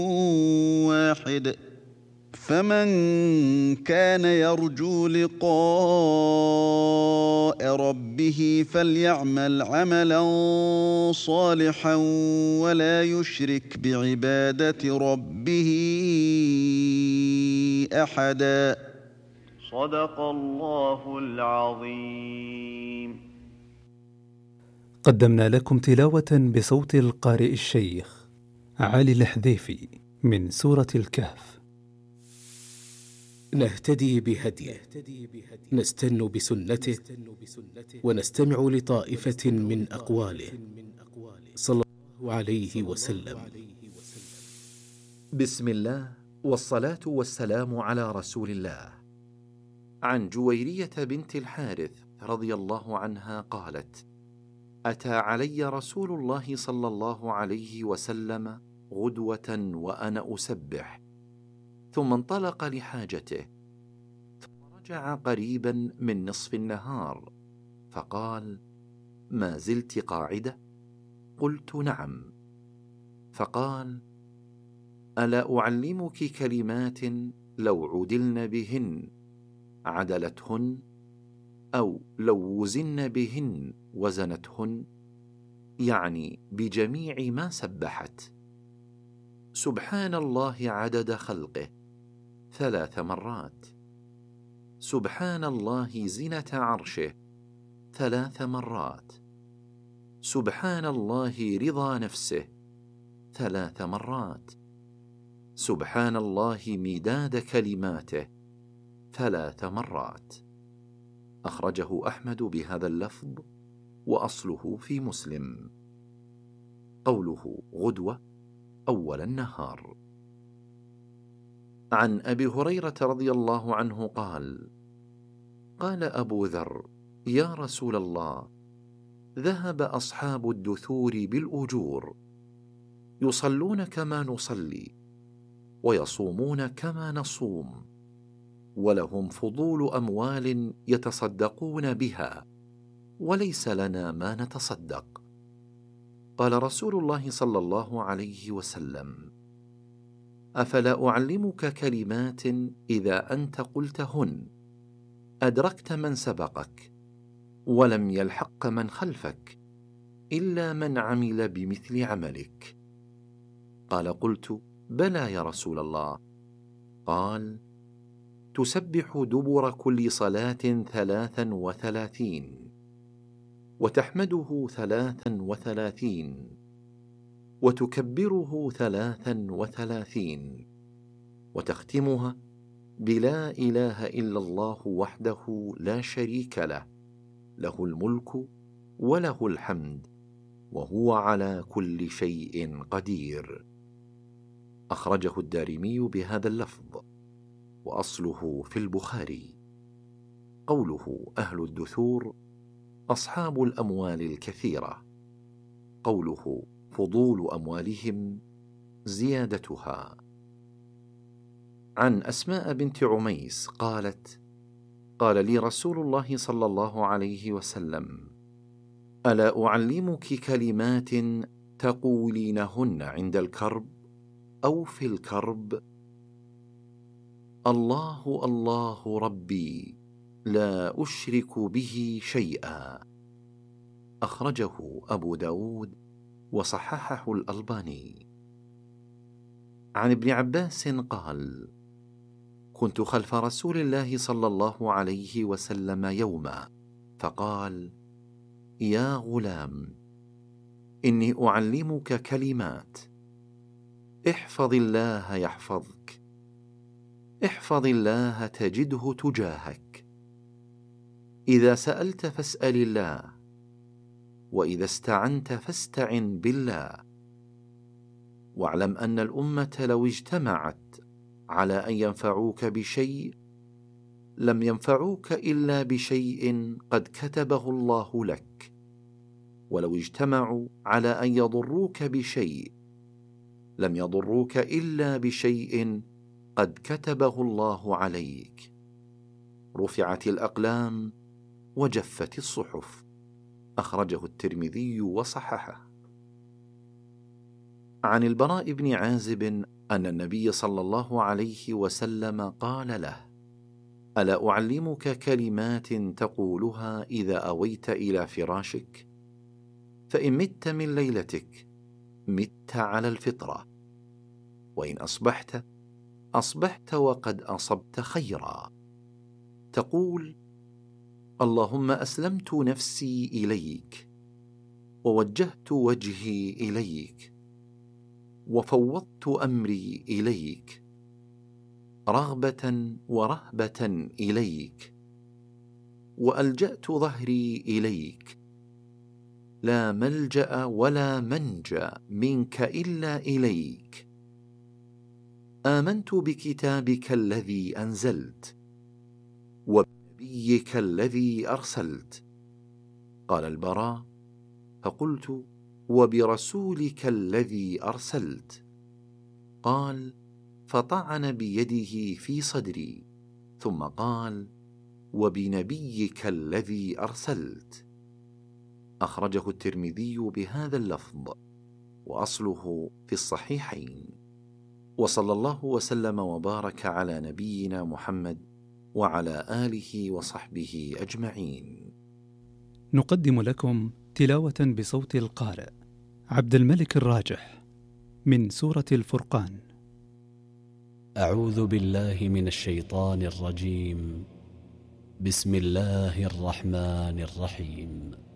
واحد. فمن كان يرجو لقاء ربه فليعمل عملا صالحا ولا يشرك بعبادة ربه أحدا. صدق الله العظيم. قدمنا لكم تلاوة بصوت القارئ الشيخ علي الحذيفي من سورة الكهف. نهتدي بهديه، نستن بسنته، ونستمع لطائفة من أقواله صلى الله عليه وسلم. بسم الله والصلاة والسلام على رسول الله. عن جويرية بنت الحارث رضي الله عنها قالت: أتى علي رسول الله صلى الله عليه وسلم غدوة وأنا أسبح، ثم انطلق لحاجته، ثم رجع قريبا من نصف النهار فقال: ما زلت قاعدة؟ قلت: نعم. فقال: ألا أعلمك كلمات لو عدلن بهن عدلتهن، أو لو وزن بهن وزنتهن، يعني بجميع ما سبحت: سبحان الله عدد خلقه 3 مرات، سبحان الله زنة عرشه 3 مرات، سبحان الله رضا نفسه 3 مرات، سبحان الله مداد كلماته 3 مرات. أخرجه أحمد بهذا اللفظ وأصله في مسلم. قوله غدوة أول النهار. عن أبي هريرة رضي الله عنه قال: قال أبو ذر: يا رسول الله، ذهب أصحاب الدثور بالأجور، يصلون كما نصلي ويصومون كما نصوم، ولهم فضول أموال يتصدقون بها، وليس لنا ما نتصدق. قال رسول الله صلى الله عليه وسلم: أفلا أعلمك كلمات إذا أنت قلتهن أدركت من سبقك ولم يلحق من خلفك إلا من عمل بمثل عملك؟ قال: قلت: بلى يا رسول الله. قال: تسبح دبر كل صلاة 33، وتحمده 33، وتكبره 33، وتختمها بلا إله إلا الله وحده لا شريك له، له الملك وله الحمد وهو على كل شيء قدير. أخرجه الدارمي بهذا اللفظ وأصله في البخاري. قوله أهل الدثور أصحاب الأموال الكثيرة. قوله فضول أموالهم زيادتها. عن أسماء بنت عميس قالت: قال لي رسول الله صلى الله عليه وسلم: ألا أعلمك كلمات تقولينهن عند الكرب أو في الكرب؟ الله الله ربي لا أشرك به شيئا. أخرجه أبو داود وصححه الألباني. عن ابن عباس قال: كنت خلف رسول الله صلى الله عليه وسلم يوما، فقال: يا غلام، إني أعلمك كلمات، احفظ الله يحفظك، احفظ الله تجده تجاهك، إذا سألت فاسأل الله، وإذا استعنت فاستعن بالله، واعلم أن الأمة لو اجتمعت على أن ينفعوك بشيء لم ينفعوك إلا بشيء قد كتبه الله لك، ولو اجتمعوا على أن يضروك بشيء لم يضروك إلا بشيء قد كتبه الله عليك. رفعت الأقلام وجفت الصحف. أخرجه الترمذي وصححه. عن البراء بن عازب أن النبي صلى الله عليه وسلم قال له: ألا أعلمك كلمات تقولها إذا أويت إلى فراشك؟ فإن مت من ليلتك مت على الفطرة، وإن أصبحت وقد أصبت خيرا. تقول: اللهم أسلمت نفسي إليك، ووجهت وجهي إليك، وفوضت أمري إليك، رغبة ورهبة إليك، وألجأت ظهري إليك، لا ملجأ ولا منجى منك إلا إليك. آمنت بكتابك الذي أنزلت، وبنبيك الذي أرسلت. قال البراء: فقلت: وبرسولك الذي أرسلت. قال: فطعن بيده في صدري، ثم قال: وبنبيك الذي أرسلت. أخرجه الترمذي بهذا اللفظ، وأصله في الصحيحين. وصلى الله وسلم وبارك على نبينا محمد وعلى آله وصحبه أجمعين. نقدم لكم تلاوة بصوت القارئ عبد الملك الراجح من سورة الفرقان. أعوذ بالله من الشيطان الرجيم. بسم الله الرحمن الرحيم.